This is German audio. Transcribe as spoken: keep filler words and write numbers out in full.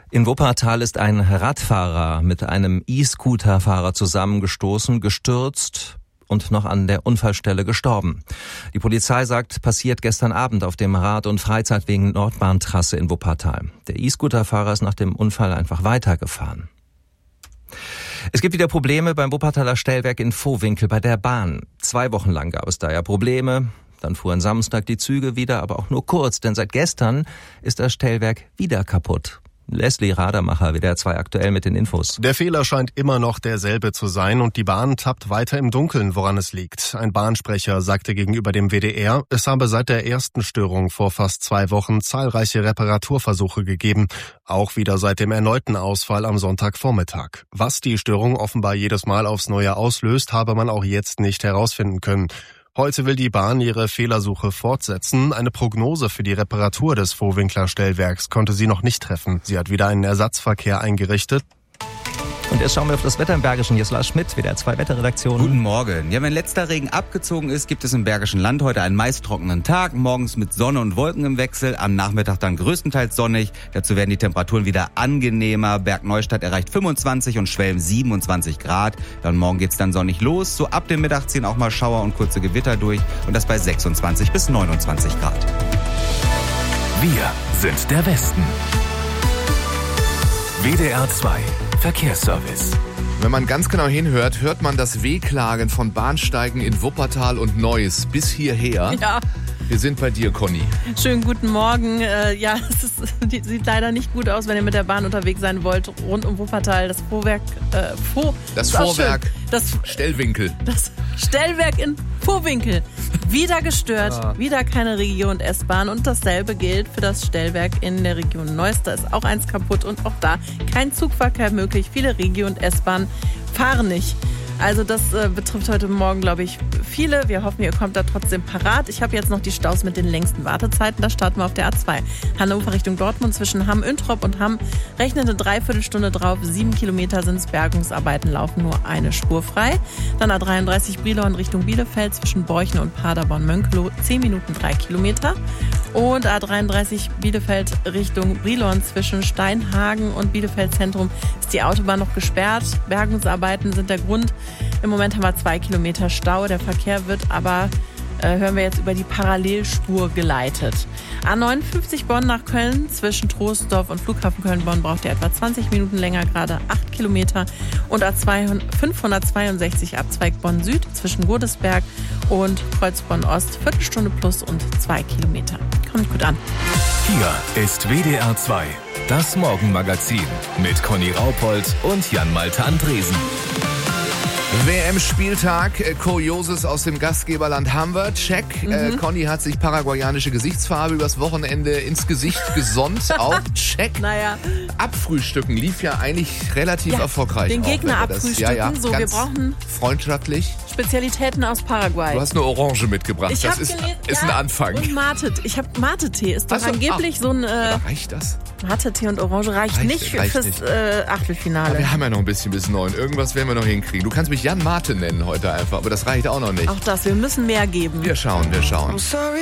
In Wuppertal ist ein Radfahrer mit einem E-Scooter-Fahrer zusammengestoßen, gestürzt und noch an der Unfallstelle gestorben. Die Polizei sagt, passiert gestern Abend auf dem Rad- und Freizeitwegen Nordbahntrasse in Wuppertal. Der E-Scooter-Fahrer ist nach dem Unfall einfach weitergefahren. Es gibt wieder Probleme beim Wuppertaler Stellwerk in Vohwinkel bei der Bahn. Zwei Wochen lang gab es da ja Probleme. Dann fuhren Samstag die Züge wieder, aber auch nur kurz, denn seit gestern ist das Stellwerk wieder kaputt. Leslie Radermacher, W D R zwei aktuell mit den Infos. Der Fehler scheint immer noch derselbe zu sein und die Bahn tappt weiter im Dunkeln, woran es liegt. Ein Bahnsprecher sagte gegenüber dem W D R, es habe seit der ersten Störung vor fast zwei Wochen zahlreiche Reparaturversuche gegeben, auch wieder seit dem erneuten Ausfall am Sonntagvormittag. Was die Störung offenbar jedes Mal aufs Neue auslöst, habe man auch jetzt nicht herausfinden können. Heute will die Bahn ihre Fehlersuche fortsetzen. Eine Prognose für die Reparatur des Vohwinkler Stellwerks konnte sie noch nicht treffen. Sie hat wieder einen Ersatzverkehr eingerichtet. Und jetzt schauen wir auf das Wetter im Bergischen. Hier ist Lars Schmidt, W D R zwei Wetterredaktion. Guten Morgen. Ja, wenn letzter Regen abgezogen ist, gibt es im Bergischen Land heute einen meist trockenen Tag. Morgens mit Sonne und Wolken im Wechsel, am Nachmittag dann größtenteils sonnig. Dazu werden die Temperaturen wieder angenehmer. Bergneustadt erreicht fünfundzwanzig und Schwelm siebenundzwanzig Grad. Dann morgen geht's dann sonnig los. So ab dem Mittag ziehen auch mal Schauer und kurze Gewitter durch. Und das bei sechsundzwanzig bis neunundzwanzig Grad. Wir sind der Westen. W D R zwei Verkehrsservice. Wenn man ganz genau hinhört, hört man das Wehklagen von Bahnsteigen in Wuppertal und Neuss bis hierher. Ja. Wir sind bei dir, Conny. Schönen guten Morgen. Äh, ja, es ist, die, sieht leider nicht gut aus, wenn ihr mit der Bahn unterwegs sein wollt. Rund um Wuppertal, das Vorwerk... Äh, Vo, das Vorwerk das Stellwinkel. Das Stellwerk in Vohwinkel. Wieder gestört, ja. Wieder keine Regio- und S-Bahn. Und dasselbe gilt für das Stellwerk in der Region Neuss. Da ist auch eins kaputt und auch da kein Zugverkehr möglich. Viele Regio- und S-Bahn fahren nicht. Also das äh, betrifft heute Morgen, glaube ich, viele. Wir hoffen, ihr kommt da trotzdem parat. Ich habe jetzt noch die Staus mit den längsten Wartezeiten. Da starten wir auf der A zwei. Hannover Richtung Dortmund zwischen Hamm-Üntrop und Hamm. Rechnet eine Dreiviertelstunde drauf. Sieben Kilometer sind es. Bergungsarbeiten laufen nur eine Spur frei. Dann A dreiunddreißig Brilon Richtung Bielefeld zwischen Borchen und Paderborn-Mönkelow. Zehn Minuten, drei Kilometer. Und A dreiunddreißig Bielefeld Richtung Brilon zwischen Steinhagen und Bielefeld Zentrum ist die Autobahn noch gesperrt. Bergungsarbeiten sind der Grund. Im Moment haben wir zwei Kilometer Stau. Der Verkehr wird aber, äh, hören wir jetzt, über die Parallelspur geleitet. A neunundfünfzig Bonn nach Köln zwischen Troisdorf und Flughafen Köln-Bonn braucht ihr etwa zwanzig Minuten länger, gerade acht Kilometer. Und A fünfhundertzweiundsechzig Abzweig Bonn Süd zwischen Godesberg und Kreuzbonn Ost, Viertelstunde plus und zwei Kilometer. Kommt gut an. Hier ist W D R zwei, das Morgenmagazin mit Conny Raupold und Jan-Malte Andresen. W M-Spieltag, Kurioses aus dem Gastgeberland haben wir, check. Mhm. Äh, Conny hat sich paraguayanische Gesichtsfarbe übers Wochenende ins Gesicht gesonnt, auch check. Naja. Abfrühstücken lief ja eigentlich relativ ja, erfolgreich. Den auch, Gegner abfrühstücken, ja, ja, so wir brauchen freundschaftlich. Spezialitäten aus Paraguay. Du hast eine Orange mitgebracht, ich das ist, gelesen, ist ja, ein Anfang. Und Mate, ich habe Mate-Tee, ist doch also, angeblich ach, so ein... Äh, aber reicht das? Mate-Tee und Orange reicht, reicht nicht reicht fürs nicht. Äh, Achtelfinale. Aber wir haben ja noch ein bisschen bis neun, irgendwas werden wir noch hinkriegen. Du kannst mich Jan Mate nennen heute einfach, aber das reicht auch noch nicht. Auch das, wir müssen mehr geben. Wir schauen, wir schauen.